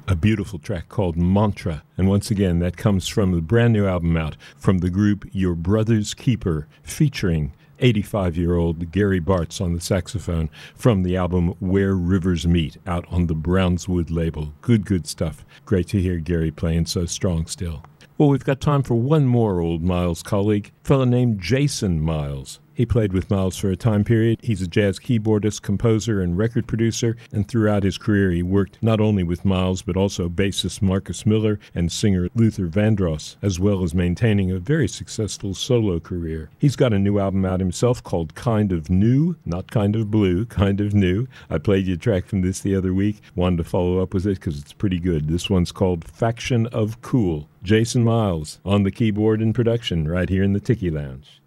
a beautiful track called Mantra. And once again, that comes from the brand new album out from the group Your Brother's Keeper, featuring 85-year-old Gary Bartz on the saxophone from the album Where Rivers Meet, out on the Brownswood label. Good stuff. Great to hear Gary playing so strong still. Well, we've got time for one more old Miles colleague, a fellow named Jason Miles. He played with Miles for a time period. He's a jazz keyboardist, composer, and record producer, and throughout his career he worked not only with Miles, but also bassist Marcus Miller and singer Luther Vandross, as well as maintaining a very successful solo career. He's got a new album out himself called Kind of New, not Kind of Blue, Kind of New. I played you a track from this the other week. Wanted to follow up with it because it's pretty good. This one's called Faction of Cool. Jason Miles on the keyboard and production right here in the Tiki Lounge.